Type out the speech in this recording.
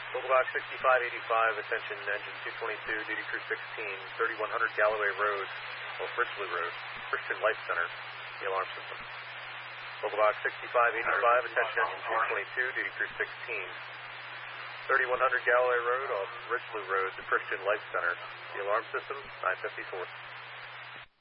Local box 6585, attention engine 222, duty crew 16, 3100 Galloway Road, off Richley Road, Christian Life Center, the alarm system. Local box 6585, attention engine 222, duty crew 16, 3100 Galloway Road, off Richley Road, the Christian Life Center, the alarm system 954.